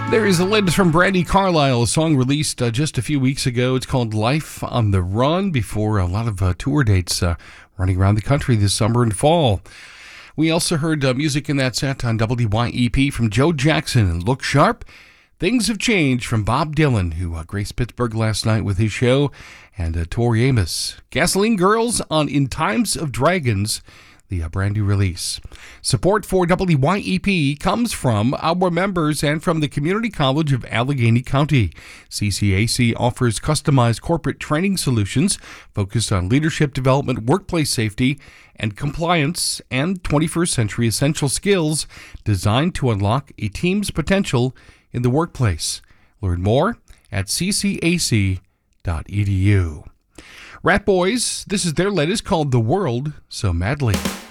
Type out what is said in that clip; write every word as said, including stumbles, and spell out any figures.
There is the latest from Brandi Carlile, a song released uh, just a few weeks ago. It's called Life on the Run, before a lot of uh, tour dates uh, running around the country this summer and fall. We also heard uh, music in that set on W Y E P from Joe Jackson and Look Sharp. Things Have Changed from Bob Dylan, who uh, graced Pittsburgh last night with his show, and uh, Tori Amos. Gasoline Girls on In Times of Dragons, the uh, brand new release. Support for W Y E P comes from our members and from the Community College of Allegheny County. C C A C offers customized corporate training solutions focused on leadership development, workplace safety, and compliance, and twenty-first century essential skills designed to unlock a team's potential in the workplace. Learn more at c c a c dot e d u. Rat Boys, this is their latest called The World So Madly.